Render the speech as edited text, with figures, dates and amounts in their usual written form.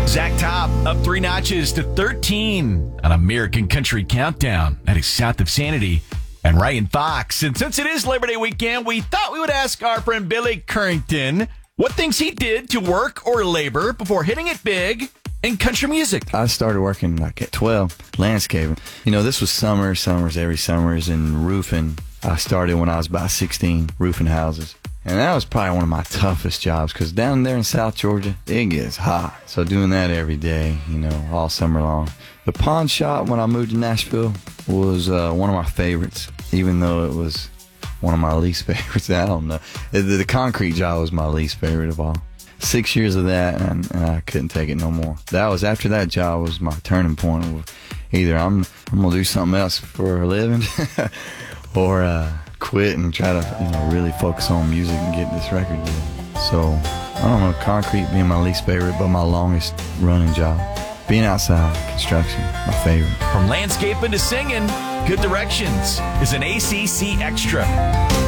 Zach Top up 3 notches to 13 on American Country Countdown. That is South of Sanity and Ryan Fox. And since it is Labor Day weekend, we thought we would ask our friend Billy Currington what things he did to work or labor before hitting it big in country music. I started working like at 12, landscaping. You know, this was summers, every summers, and roofing. I started when I was about 16, roofing houses. And that was probably one of my toughest jobs because down there in South Georgia, it gets hot. So doing that every day, you know, all summer long. The pawn shop when I moved to Nashville was one of my favorites, even though it was one of my least favorites. I don't know. The concrete job was my least favorite of all. 6 years of that, and I couldn't take it no more. That was after that job was my turning point. Either I'm going to do something else for a living or quit and try to really focus on music and get this record deal. So I don't know, concrete being my least favorite, but my longest running job. Being outside, construction, my favorite. From landscaping to singing, Good Directions is an ACC Extra.